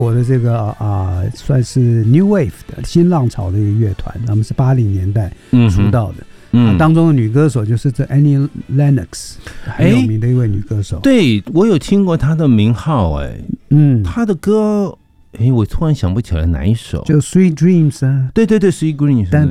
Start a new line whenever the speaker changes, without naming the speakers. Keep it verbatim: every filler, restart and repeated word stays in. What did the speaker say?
我的这个啊、呃，算是 New Wave 的新浪潮的一个乐团，他们是八零年代出道的。嗯，当中的女歌手就是这 Annie Lennox， 很有名的一位女歌手。
对，我有听过她的名号，哎，嗯，她的歌，哎，我突然想不起来哪一首，
就 Sweet Dreams 啊，
对对对 ，Sweet Dreams，